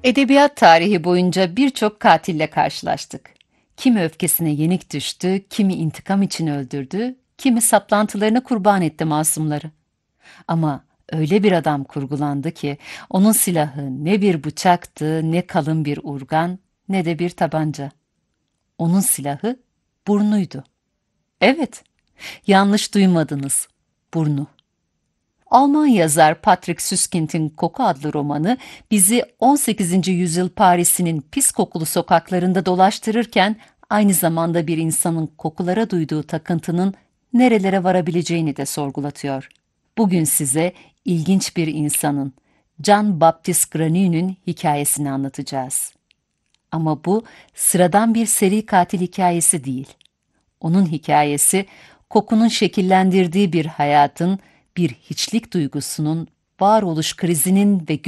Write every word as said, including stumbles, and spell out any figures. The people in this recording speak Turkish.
Edebiyat tarihi boyunca birçok katille karşılaştık. Kimi öfkesine yenik düştü, kimi intikam için öldürdü, kimi saplantılarına kurban etti masumları. Ama öyle bir adam kurgulandı ki onun silahı ne bir bıçaktı, ne kalın bir urgan, ne de bir tabanca. Onun silahı burnuydu. Evet, yanlış duymadınız. Burnu. Alman yazar Patrick Süskind'in Koku adlı romanı bizi on sekizinci yüzyıl Paris'inin pis kokulu sokaklarında dolaştırırken aynı zamanda bir insanın kokulara duyduğu takıntının nerelere varabileceğini de sorgulatıyor. Bugün size ilginç bir insanın, Jean-Baptiste Granuy'nun hikayesini anlatacağız. Ama bu sıradan bir seri katil hikayesi değil. Onun hikayesi, kokunun şekillendirdiği bir hayatın, bir hiçlik duygusunun, varoluş krizinin ve